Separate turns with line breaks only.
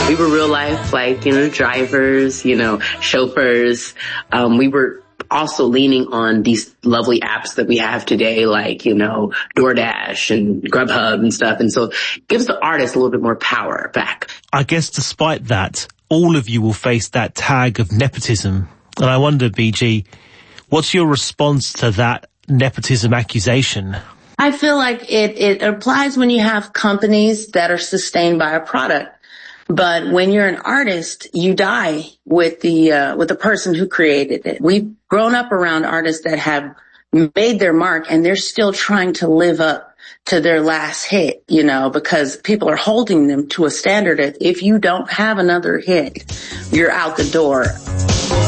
We were real life, like, drivers, chauffeurs. We were also leaning on these lovely apps that we have today, like, DoorDash and Grubhub and stuff. And so it gives the artist a little bit more power back.
I guess despite that, all of you will face that tag of nepotism. And I wonder, BG, what's your response to that nepotism accusation?
I feel like it applies when you have companies that are sustained by a product. But when you're an artist, you die with the person who created it. We've grown up around artists that have made their mark and they're still trying to live up to their last hit, because people are holding them to a standard of if you don't have another hit, you're out the door.